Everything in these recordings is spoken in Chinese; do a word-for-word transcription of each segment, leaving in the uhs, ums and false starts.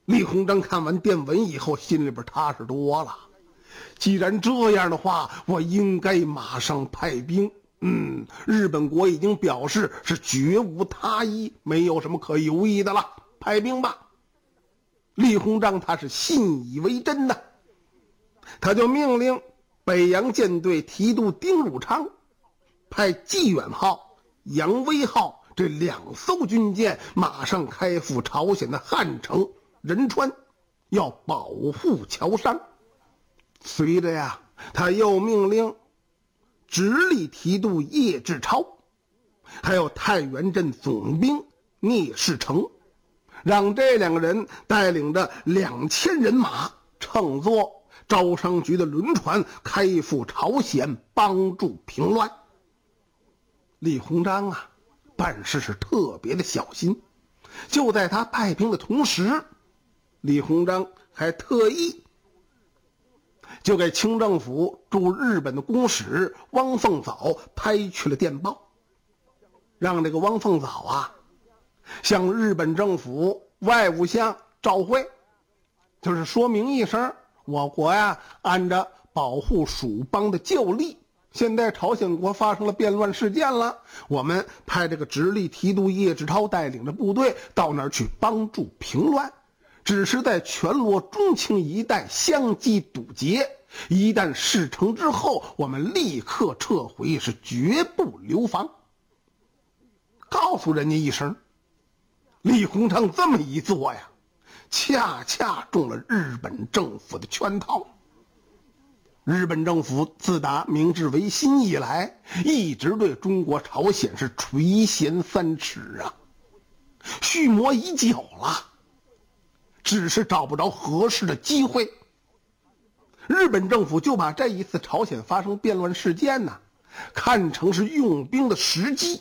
李鸿章看完电文以后，心里边踏实多了。既然这样的话，我应该马上派兵。嗯，日本国已经表示是绝无他意，没有什么可犹豫的了，派兵吧。李鸿章他是信以为真的，他就命令北洋舰队提督丁汝昌派济远号、扬威号这两艘军舰马上开赴朝鲜的汉城、仁川，要保护侨商。随着呀，他又命令直隶提督叶志超，还有太原镇总兵聂士成，让这两个人带领着两千人马，乘坐招商局的轮船开赴朝鲜，帮助平乱。李鸿章啊，办事是特别的小心。就在他派兵的同时，李鸿章还特意就给清政府驻日本的公使汪凤藻拍去了电报，让这个汪凤藻啊向日本政府外务相照会，就是说明一声，我国呀按照保护蜀邦的旧例，现在朝鲜国发生了变乱事件了，我们派这个直隶提督叶志超带领着部队到那儿去帮助平乱，只是在全罗中清一带相继堵截，一旦事成之后，我们立刻撤回，是绝不留防。告诉人家一声。李鸿章这么一做呀，恰恰中了日本政府的圈套。日本政府自打明治维新以来，一直对中国朝鲜是垂涎三尺啊，蓄谋已久了，只是找不着合适的机会。日本政府就把这一次朝鲜发生变乱事件呢，看成是用兵的时机。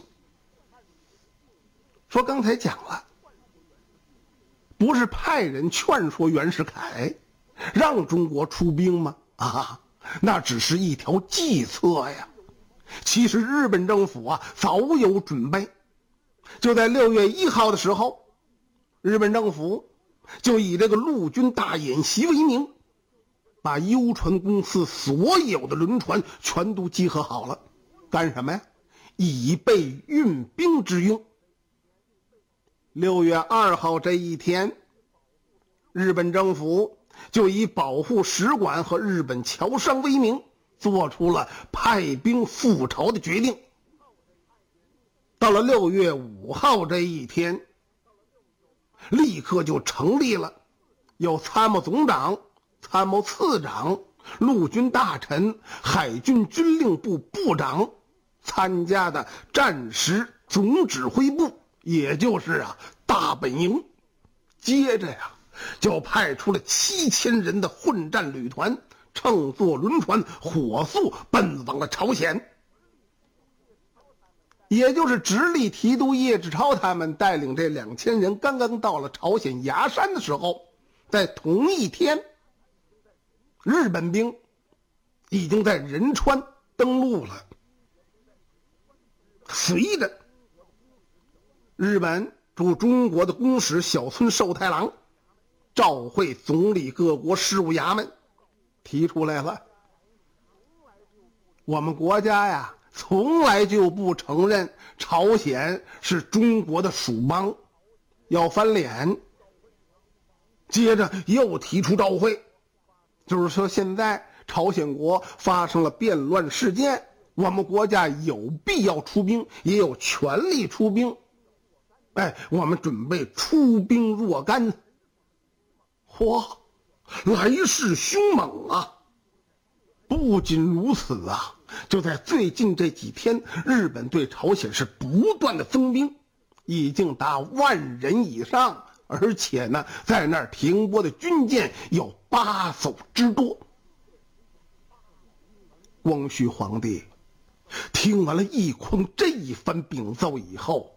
说刚才讲了，不是派人劝说袁世凯让中国出兵吗？啊，那只是一条计策呀。其实日本政府啊早有准备，就在六月一号的时候，日本政府就以这个陆军大演习为名，把幽船公司所有的轮船全都集合好了，干什么呀？以备运兵之用。六月二号这一天，日本政府就以保护使馆和日本侨商为名，做出了派兵赴朝的决定。到了六月五号这一天，立刻就成立了有参谋总长、参谋次长、陆军大臣、海军军令部部长参加的战时总指挥部，也就是啊大本营。接着呀，就派出了七千人的混战旅团，乘坐轮船火速奔往了朝鲜。也就是直隶提督叶志超他们带领这两千人刚刚到了朝鲜牙山的时候，在同一天，日本兵已经在仁川登陆了。随着日本驻中国的公使小村寿太郎召会总理各国事务衙门，提出来了，我们国家呀从来就不承认朝鲜是中国的属邦，要翻脸。接着又提出照会，就是说现在朝鲜国发生了变乱事件，我们国家有必要出兵，也有权利出兵。哎，我们准备出兵若干。嚯，来势凶猛啊！不仅如此啊，就在最近这几天，日本对朝鲜是不断的增兵，已经达万人以上，而且呢，在那儿停泊的军舰有八艘之多。光绪皇帝听完了奕匡这一番禀奏以后，